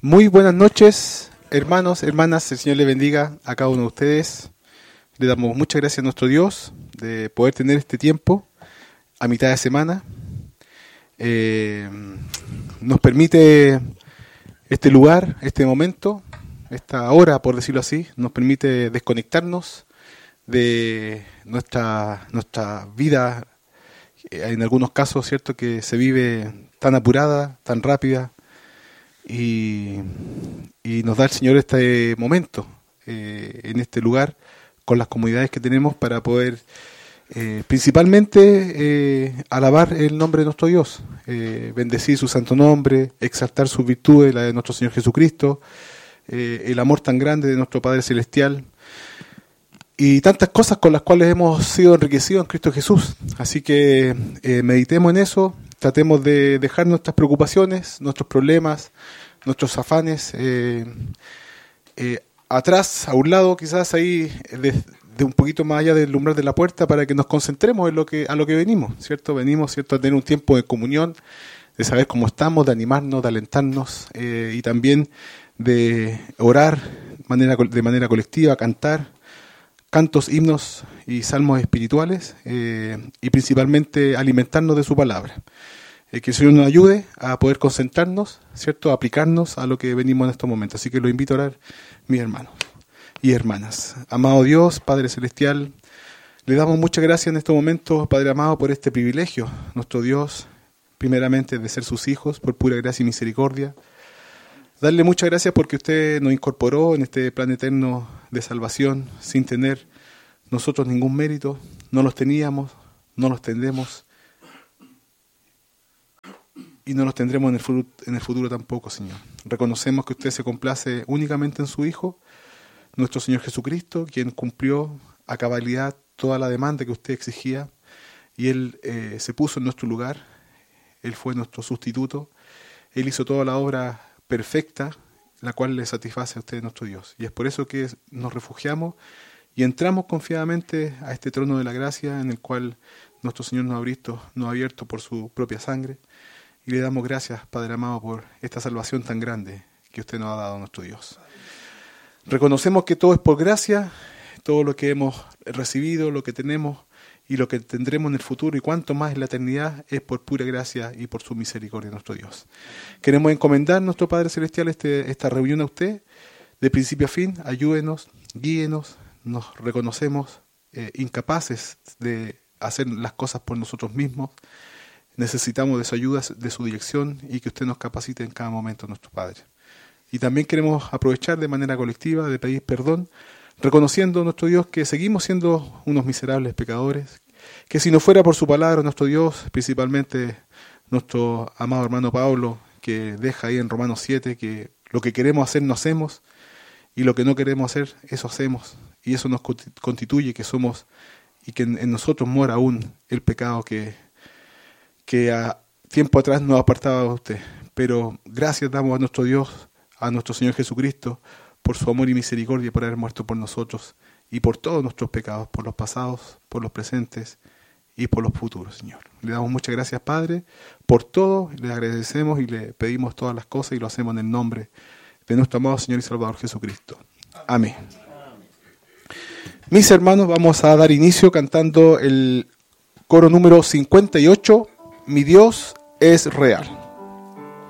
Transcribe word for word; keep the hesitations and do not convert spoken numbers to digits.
Muy buenas noches, hermanos, hermanas. El Señor les bendiga a cada uno de ustedes. Le damos muchas gracias a nuestro Dios de poder tener este tiempo a mitad de semana. Eh, nos permite este lugar, este momento, esta hora, por decirlo así, nos permite desconectarnos de nuestra, nuestra vida, en algunos casos, cierto, que se vive tan apurada, tan rápida, y, y nos da el Señor este momento, eh, en este lugar, con las comodidades que tenemos para poder eh, principalmente eh, alabar el nombre de nuestro Dios, eh, bendecir su santo nombre, exaltar sus virtudes, la de nuestro Señor Jesucristo, eh, el amor tan grande de nuestro Padre Celestial, y tantas cosas con las cuales hemos sido enriquecidos en Cristo Jesús. Así que eh, meditemos en eso, tratemos de dejar nuestras preocupaciones, nuestros problemas, nuestros afanes eh, eh, atrás, a un lado, quizás ahí, de, de un poquito más allá del umbral de la puerta, para que nos concentremos en lo que a lo que venimos, ¿cierto? Venimos, ¿cierto?, a tener un tiempo de comunión, de saber cómo estamos, de animarnos, de alentarnos, eh, y también de orar manera, de manera colectiva, cantar cantos, himnos y salmos espirituales, eh, y principalmente alimentarnos de su palabra. Eh, que el Señor nos ayude a poder concentrarnos, ¿cierto?, a aplicarnos a lo que venimos en estos momentos. Así que los invito a orar, mis hermanos y hermanas. Amado Dios, Padre Celestial, le damos muchas gracias en estos momentos, Padre amado, por este privilegio, nuestro Dios, primeramente de ser sus hijos, por pura gracia y misericordia. Darle muchas gracias porque usted nos incorporó en este plan eterno de salvación sin tener nosotros ningún mérito. No los teníamos, no los tendremos y no los tendremos en el futuro, en el futuro tampoco, Señor. Reconocemos que usted se complace únicamente en su Hijo, nuestro Señor Jesucristo, quien cumplió a cabalidad toda la demanda que usted exigía, y Él eh, se puso en nuestro lugar. Él fue nuestro sustituto. Él hizo toda la obra perfecta, la cual le satisface a usted, nuestro Dios. Y es por eso que nos refugiamos y entramos confiadamente a este trono de la gracia, en el cual nuestro Señor nos ha abierto, nos ha abierto por su propia sangre. Y le damos gracias, Padre amado, por esta salvación tan grande que usted nos ha dado, nuestro Dios. Reconocemos que todo es por gracia, todo lo que hemos recibido, lo que tenemos y lo que tendremos en el futuro, y cuanto más en la eternidad, es por pura gracia y por su misericordia, nuestro Dios. Queremos encomendar, nuestro Padre Celestial, este, esta reunión a usted, de principio a fin. Ayúdenos, guíenos. Nos reconocemos eh, incapaces de hacer las cosas por nosotros mismos. Necesitamos de su ayuda, de su dirección, y que usted nos capacite en cada momento, nuestro Padre. Y también queremos aprovechar de manera colectiva de pedir perdón, reconociendo, nuestro Dios, que seguimos siendo unos miserables pecadores, que si no fuera por su palabra, nuestro Dios, principalmente nuestro amado hermano Pablo, que deja ahí en Romanos siete, que lo que queremos hacer no hacemos, y lo que no queremos hacer, eso hacemos, y eso nos constituye que somos, y que en, en nosotros mora aún el pecado que, que a tiempo atrás nos apartaba de usted. Pero gracias damos a nuestro Dios, a nuestro Señor Jesucristo, por su amor y misericordia, por haber muerto por nosotros y por todos nuestros pecados, por los pasados, por los presentes y por los futuros, Señor. Le damos muchas gracias, Padre, por todo. Le agradecemos y le pedimos todas las cosas, y lo hacemos en el nombre de nuestro amado Señor y Salvador Jesucristo. Amén. Mis hermanos, vamos a dar inicio cantando el coro número cincuenta y ocho, Mi Dios es real.